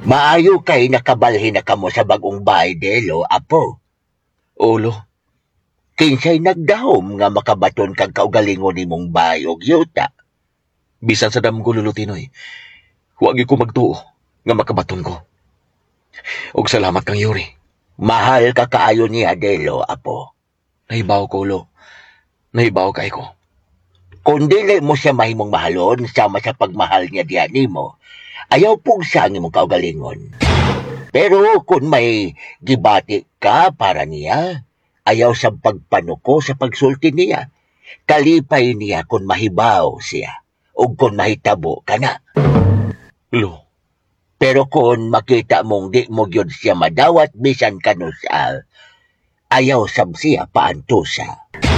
Maayo kay nakabalhin na kamo sa bagong bahay delo, apo. Ulo, Kinsay nagdahom nga makabaton kag kaugalingon nimong bahay og yuta. bisan sa damgo lulutinoy. Huwag ko magtuo nga makabaton ko. Og salamat kang Yuri. Mahal ka kaayo niya delo, apo. Nahibaw ko, ulo. Nahibaw kay ko. Kung dili mo siya mahimong mahalon sama sa pagmahal niya diya nimo, ayaw pong siya ang imong kaugalingon. Pero kung may gibati ka para niya, ayaw sa pagpanuko sa pagsulti niya. Kalipay niya kung mahibaw siya o kung mahitabo ka na. Lo, Pero kung makita mong di mo yun siya madawat bisan kano siya, ayaw sab siya paantusa.